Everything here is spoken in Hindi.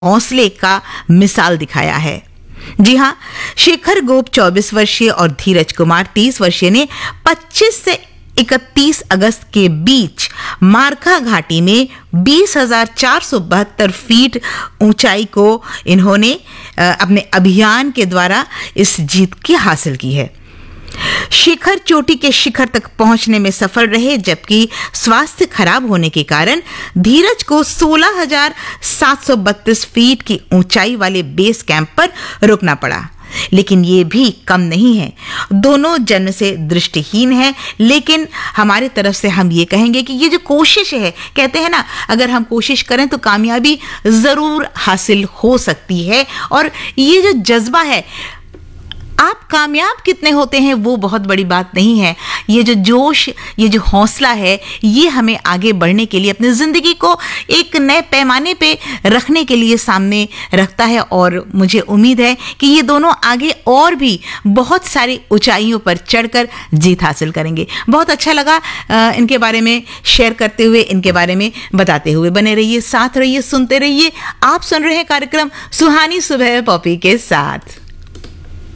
हौसले का मिसाल दिखाया है। जी हां, शेखर गोप 24 वर्षीय और धीरज कुमार 30 वर्षीय ने 25 से 31 अगस्त के बीच मारखा घाटी में 20,472 फीट ऊंचाई को इन्होंने अपने अभियान के द्वारा इस जीत की हासिल की है। शिखर चोटी के शिखर तक पहुंचने में सफल रहे, जबकि स्वास्थ्य खराब होने के कारण धीरज को 16,732 फीट की ऊंचाई वाले बेस कैंप पर रुकना पड़ा। लेकिन ये भी कम नहीं है। दोनों जन्म से दृष्टिहीन हैं, लेकिन हमारे तरफ से हम ये कहेंगे कि ये जो कोशिश है, कहते हैं ना, अगर हम कोशिश करें तो कामयाबी जरूर हासिल हो सकती है। और ये जो जज्बा है, आप कामयाब कितने होते हैं वो बहुत बड़ी बात नहीं है। ये जो जोश, ये जो हौसला है, ये हमें आगे बढ़ने के लिए, अपनी जिंदगी को एक नए पैमाने पे रखने के लिए सामने रखता है। और मुझे उम्मीद है कि ये दोनों आगे और भी बहुत सारी ऊंचाइयों पर चढ़कर जीत हासिल करेंगे। बहुत अच्छा लगा इनके बारे में शेयर करते हुए, इनके बारे में बताते हुए। बने रहिए, साथ रहिए, सुनते रहिए। आप सुन रहे हैं कार्यक्रम सुहानी सुबह पॉपी के साथ।